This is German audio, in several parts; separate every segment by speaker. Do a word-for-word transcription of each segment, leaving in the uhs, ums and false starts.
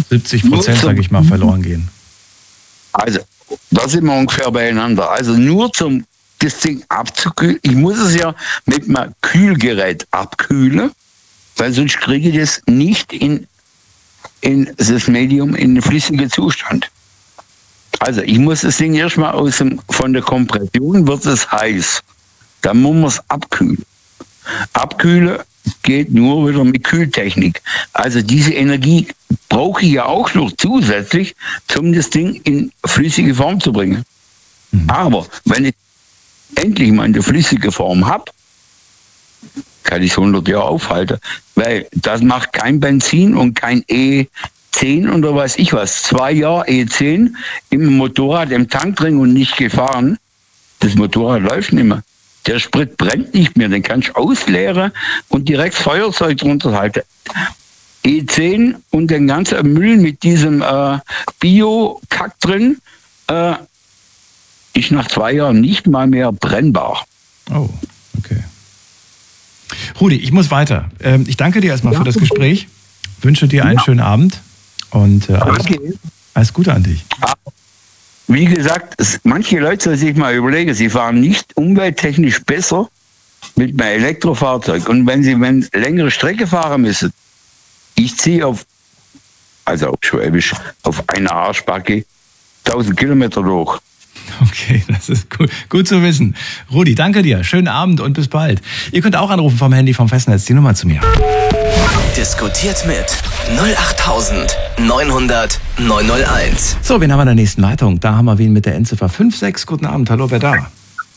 Speaker 1: siebzig Prozent, sage ich mal, verloren gehen.
Speaker 2: Also, da sind wir ungefähr beieinander. Also nur zum das Ding abzukühlen. Ich muss es ja mit meinem Kühlgerät abkühlen, weil sonst kriege ich das nicht in, in das Medium in den flüssigen Zustand. Also ich muss das Ding erstmal aus dem, von der Kompression wird es heiß. Dann muss man es abkühlen. Abkühlen geht nur wieder mit Kühltechnik. Also diese Energie brauche ich ja auch noch zusätzlich, um das Ding in flüssige Form zu bringen. Mhm. Aber wenn ich endlich mal eine flüssige Form habe, kann ich es hundert Jahre aufhalten, weil das macht kein Benzin und kein E zehn oder weiß ich was. Zwei Jahre E zehn im Motorrad, im Tank drin und nicht gefahren. Das Motorrad läuft nicht mehr. Der Sprit brennt nicht mehr, den kannst du ausleeren und direkt Feuerzeug drunter halten. E zehn und den ganzen Müll mit diesem äh, Bio-Kack drin äh, ist nach zwei Jahren nicht mal mehr brennbar.
Speaker 1: Oh, okay. Rudi, ich muss weiter. Ähm, ich danke dir erstmal ja. für das Gespräch. Wünsche dir einen ja. schönen Abend und äh, alles, okay. alles Gute an dich.
Speaker 2: Wie gesagt, es, manche Leute sollen sich mal überlegen, sie fahren nicht umwelttechnisch besser mit einem Elektrofahrzeug. Und wenn sie wenn längere Strecke fahren müssen, ich ziehe auf, also auf Schwäbisch, auf einer Arschbacke tausend Kilometer durch.
Speaker 1: Okay, das ist gut, gut zu wissen. Rudi, danke dir. Schönen Abend und bis bald. Ihr könnt auch anrufen vom Handy vom Festnetz. Die Nummer zu mir.
Speaker 3: Diskutiert mit null acht neun hundert neun null eins.
Speaker 1: So, wen haben wir in der nächsten Leitung? Da haben wir wen mit der Endziffer fünf sechs. Guten Abend. Hallo, wer da?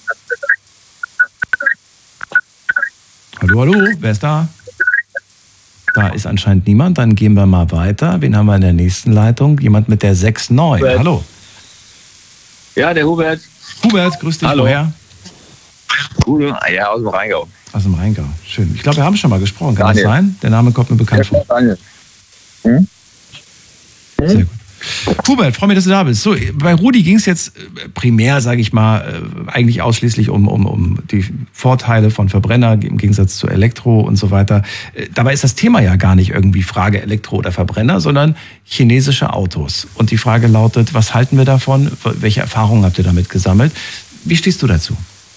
Speaker 1: Hallo, hallo. Wer ist da? Da ist anscheinend niemand. Dann gehen wir mal weiter. Wen haben wir in der nächsten Leitung? Jemand mit der sechs neun. Hubert. Hallo.
Speaker 4: Ja, der Hubert.
Speaker 1: Hubert, grüß dich.
Speaker 4: Hallo.
Speaker 1: Woher?
Speaker 4: Gute, ja, aus dem Rheingau.
Speaker 1: Aus dem Rheingau. Schön. Ich glaube, wir haben schon mal gesprochen. Kann Daniel. Das sein? Der Name kommt mir bekannt vor.
Speaker 4: Daniel. Hm?
Speaker 1: Hm? Sehr gut. Hubert, freue mich, dass du da bist. So, bei Rudi ging es jetzt primär, sage ich mal, eigentlich ausschließlich um, um, um die Vorteile von Verbrenner im Gegensatz zu Elektro und so weiter. Dabei ist das Thema ja gar nicht irgendwie Frage Elektro oder Verbrenner, sondern chinesische Autos. Und die Frage lautet, was halten wir davon? Welche Erfahrungen habt ihr damit gesammelt? Wie stehst du dazu?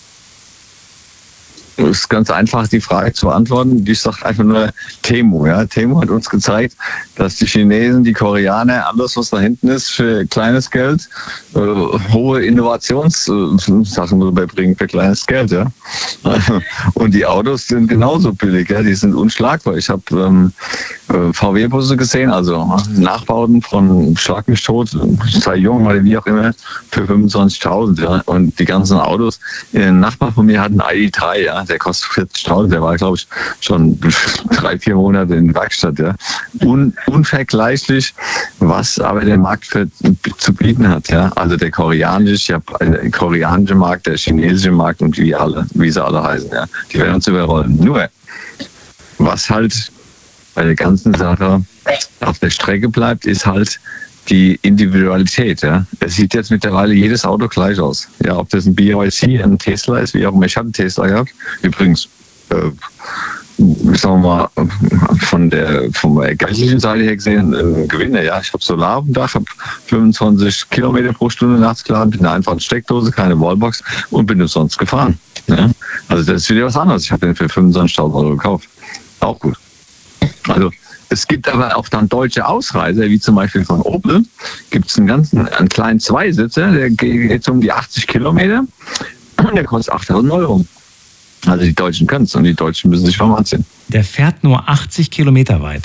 Speaker 4: Es ist ganz einfach, die Frage zu beantworten. Die sagt einfach nur Temu. Ja? Temu hat uns gezeigt, dass die Chinesen, die Koreaner, alles, was da hinten ist, für kleines Geld, äh, hohe Innovationssachen beibringen für kleines Geld. Ja? Und die Autos sind genauso billig. Ja? Die sind unschlagbar. Ich habe ähm, V W-Busse gesehen, also Nachbauten von Schlag mich tot, sei jung oder wie auch immer, für fünfundzwanzigtausend. Ja? Und die ganzen Autos, ein Nachbar von mir hat einen I D drei, ja? Der kostet vierzigtausend, der war, glaube ich, schon drei, vier Monate in der Werkstatt. Ja. Un, unvergleichlich, was aber der Markt für, zu bieten hat. Ja. Also der koreanische, ja, der koreanische Markt, der chinesische Markt und wie alle, wie sie alle heißen. Ja. Die werden uns überrollen. Nur, was halt bei der ganzen Sache auf der Strecke bleibt, ist halt die Individualität. Ja. Es sieht jetzt mittlerweile jedes Auto gleich aus. Ja, ob das ein B Y D, ein Tesla ist, wie auch immer. Ich habe einen Tesla gehabt. Übrigens, äh, sagen wir mal, von der, von der geldlichen Seite her gesehen, äh, Gewinner. Ja, ich habe Solar auf dem Dach, habe fünfundzwanzig Kilometer pro Stunde nachts geladen mit einer einfachen Steckdose, keine Wallbox und bin umsonst gefahren. Ja. Also das ist wieder was anderes. Ich habe den für fünfundzwanzigtausend Euro gekauft. Auch gut. Also es gibt aber auch dann deutsche Ausreißer, wie zum Beispiel von Opel, gibt es einen ganzen, einen kleinen Zweisitzer, der geht jetzt um die achtzig Kilometer und der kostet achttausend Euro. Also die Deutschen können es und die Deutschen müssen sich verwandt sind.
Speaker 1: Der fährt nur achtzig Kilometer weit.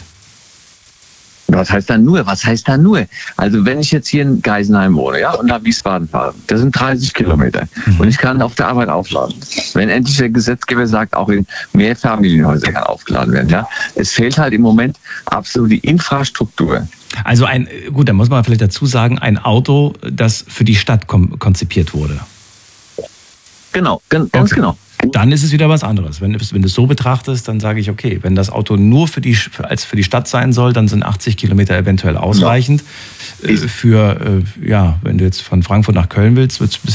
Speaker 4: Was heißt da nur? Was heißt da nur? Also wenn ich jetzt hier in Geisenheim wohne, ja, und nach Wiesbaden fahre, das sind dreißig Kilometer. Mhm. Und ich kann auf der Arbeit aufladen. Wenn endlich der Gesetzgeber sagt, auch in Mehrfamilienhäusern kann aufgeladen werden, ja. Es fehlt halt im Moment absolut die Infrastruktur.
Speaker 1: Also ein, gut, da muss man vielleicht dazu sagen, ein Auto, das für die Stadt kom- konzipiert wurde.
Speaker 4: Genau, ganz okay. Genau.
Speaker 1: Dann ist es wieder was anderes. Wenn, wenn du es so betrachtest, dann sage ich, okay, wenn das Auto nur für die, für, als für die Stadt sein soll, dann sind achtzig Kilometer eventuell ausreichend. Ja. Äh, für, äh, ja, wenn du jetzt von Frankfurt nach Köln willst, wird es